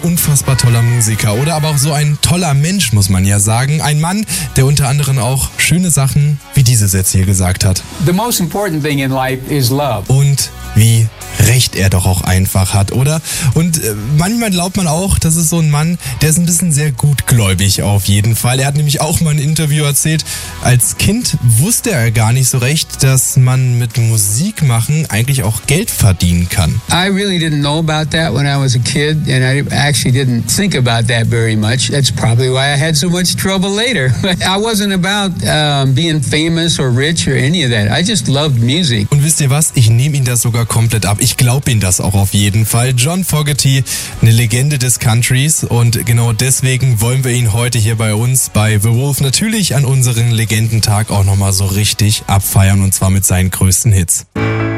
unfassbar toller Musiker oder aber auch so ein toller Mensch, muss man ja sagen. Ein Mann, der unter anderem auch schöne Sachen wie dieses jetzt hier gesagt hat. The most important thing in life is love. Und wie recht er doch auch einfach hat, oder? Und manchmal glaubt man auch, das ist so ein Mann, der ist ein bisschen sehr gutgläubig auf jeden Fall. Er hat nämlich auch mal in einem Interview erzählt, als Kind wusste er gar nicht so recht, dass man mit Musik machen eigentlich auch Geld verdienen kann. I really didn't know about that when I was a kid, and I actually didn't think about that very much. That's probably why I had so much trouble later. I wasn't about being famous or rich or any of that. I just loved music. Und wisst ihr was? Ich nehme ihn das sogar komplett ab. Ich glaube ihm das auch auf jeden Fall. John Fogerty, eine Legende des Countries, und genau deswegen wollen wir ihn heute hier bei uns bei The Wolf natürlich an unseren Legendentag auch nochmal so richtig abfeiern, und zwar mit seinen größten Hits.